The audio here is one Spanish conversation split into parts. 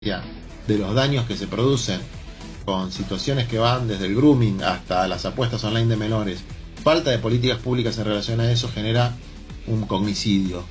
de los daños que se producen con situaciones que van desde el grooming hasta las apuestas online de menores, falta de políticas públicas en relación a eso genera un cognicidio.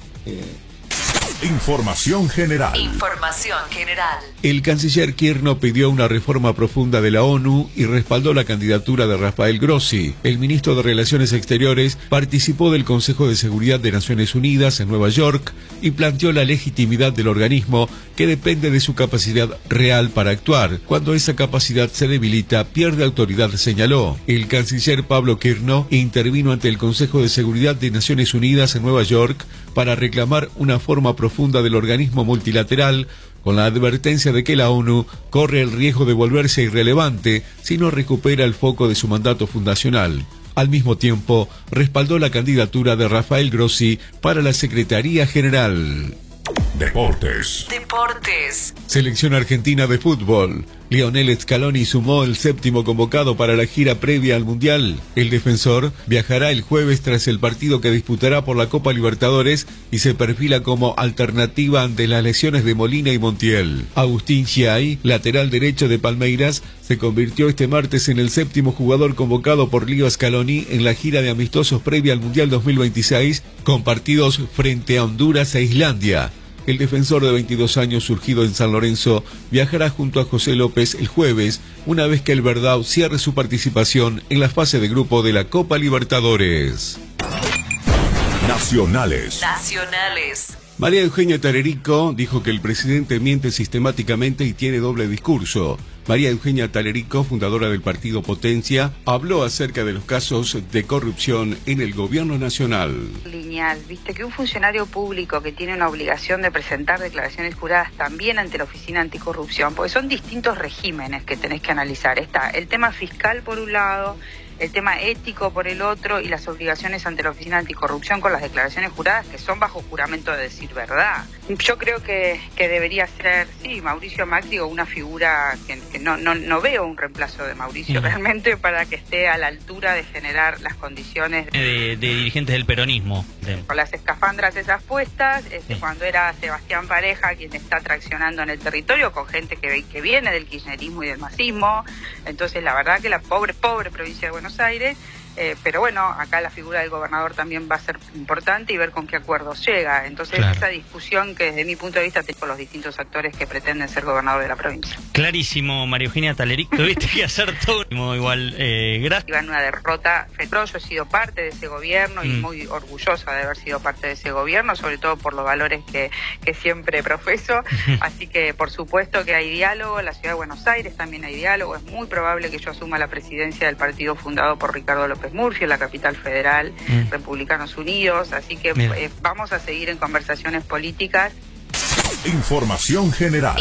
Información general. Información general. El canciller Kirchner pidió una reforma profunda de la ONU y respaldó la candidatura de Rafael Grossi. El ministro de Relaciones Exteriores participó del Consejo de Seguridad de Naciones Unidas en Nueva York y planteó la legitimidad del organismo que depende de su capacidad real para actuar. Cuando esa capacidad se debilita, pierde autoridad, señaló. El canciller Pablo Kirchner intervino ante el Consejo de Seguridad de Naciones Unidas en Nueva York para reclamar una forma profunda del organismo multilateral, con la advertencia de que la ONU corre el riesgo de volverse irrelevante si no recupera el foco de su mandato fundacional. Al mismo tiempo, respaldó la candidatura de Rafael Grossi para la Secretaría General. Deportes. Selección argentina de fútbol. Lionel Scaloni sumó el 7º convocado para la gira previa al Mundial. El defensor viajará el jueves tras el partido que disputará por la Copa Libertadores y se perfila como alternativa ante las lesiones de Molina y Montiel. Agustín Giai, lateral derecho de Palmeiras, se convirtió este martes en el 7º jugador convocado por Leo Scaloni en la gira de amistosos previa al Mundial 2026, con partidos frente a Honduras e Islandia. El defensor de 22 años, surgido en San Lorenzo, viajará junto a José López el jueves, una vez que el Verdão cierre su participación en la fase de grupo de la Copa Libertadores. Nacionales. María Eugenia Talerico dijo que el presidente miente sistemáticamente y tiene doble discurso. María Eugenia Talerico, fundadora del partido Potencia, habló acerca de los casos de corrupción en el gobierno nacional. Lineal, viste que un funcionario público que tiene una obligación de presentar declaraciones juradas también ante la Oficina Anticorrupción, porque son distintos regímenes que tenés que analizar. Está el tema fiscal por un lado, el tema ético por el otro y las obligaciones ante la Oficina Anticorrupción con las declaraciones juradas que son bajo juramento de decir verdad. Yo creo que debería ser, sí, Mauricio Macri o una figura que no veo un reemplazo de Mauricio realmente para que esté a la altura de generar las condiciones de dirigentes del peronismo. Con las escafandras esas puestas, cuando era Sebastián Pareja quien está traccionando en el territorio con gente que viene del kirchnerismo y del masismo. Entonces la verdad que la pobre provincia de Buenos Aires, pero bueno, acá la figura del gobernador también va a ser importante y ver con qué acuerdos llega. Entonces esa discusión que desde mi punto de vista tengo con los distintos actores que pretenden ser gobernador de la provincia. Clarísimo, María Eugenia Talerico, tuviste que hacer todo igual. Gracias. Iba en una derrota feroz, yo he sido parte de ese gobierno y muy orgullosa de haber sido parte de ese gobierno, sobre todo por los valores que siempre profeso. Así que por supuesto que hay diálogo, en la ciudad de Buenos Aires también hay diálogo. Es muy probable que yo asuma la presidencia del partido fundado por Ricardo López Murphy, en la capital federal, Republicanos Unidos, así que vamos a seguir en conversaciones políticas. Información general.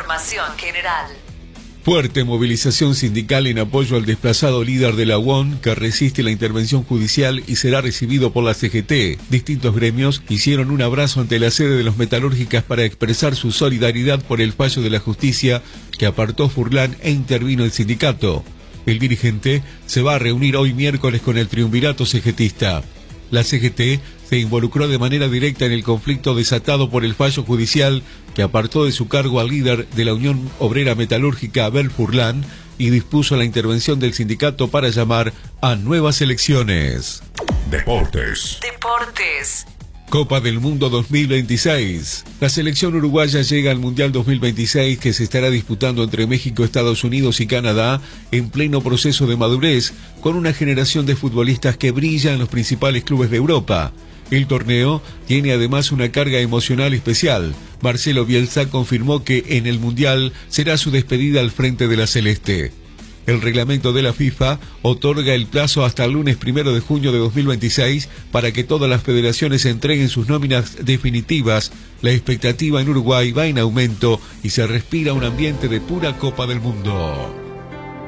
Fuerte movilización sindical en apoyo al desplazado líder de la UON que resiste la intervención judicial y será recibido por la CGT. Distintos gremios hicieron un abrazo ante la sede de los Metalúrgicas para expresar su solidaridad por el fallo de la justicia que apartó Furlan e intervino el sindicato. El dirigente se va a reunir hoy miércoles con el triunvirato CGTista. La CGT se involucró de manera directa en el conflicto desatado por el fallo judicial que apartó de su cargo al líder de la Unión Obrera Metalúrgica, Abel Furlan, y dispuso la intervención del sindicato para llamar a nuevas elecciones. Deportes. Copa del Mundo 2026. La selección uruguaya llega al Mundial 2026 que se estará disputando entre México, Estados Unidos y Canadá en pleno proceso de madurez, con una generación de futbolistas que brilla en los principales clubes de Europa. El torneo tiene además una carga emocional especial. Marcelo Bielsa confirmó que en el Mundial será su despedida al frente de la Celeste. El reglamento de la FIFA otorga el plazo hasta el lunes 1 de junio de 2026 para que todas las federaciones entreguen sus nóminas definitivas. La expectativa en Uruguay va en aumento y se respira un ambiente de pura Copa del Mundo.